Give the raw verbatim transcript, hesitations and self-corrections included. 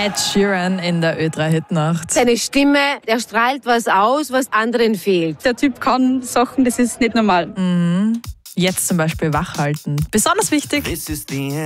Ed Sheeran in der Ö drei Hitnacht. Seine Stimme, der strahlt was aus, was anderen fehlt. Der Typ kann Sachen, das ist nicht normal. Mhm. Jetzt zum Beispiel wachhalten. Besonders wichtig.